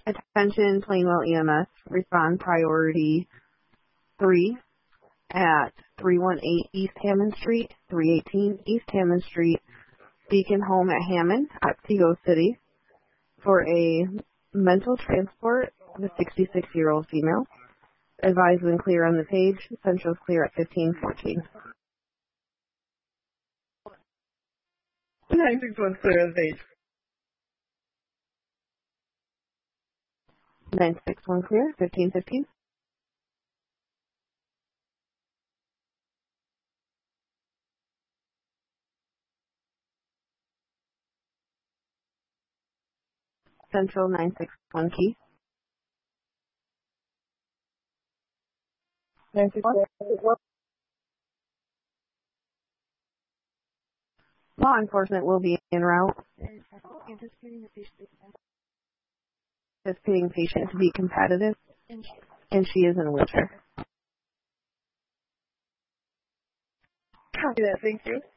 Attention Plainwell EMS, respond priority 3 at 318 East Hammond Street, 318 East Hammond Street, Beacon Home at Hammond, Otsego City, for a mental transport of a 66-year-old female. Advise when clear on the page. Central's clear at 1514. 961 clear on the page. 961 clear, 1515. Central 961 key. 961. Law enforcement will be en route. Anticipating patient to be competitive, and she is in a wheelchair. Copy that, thank you.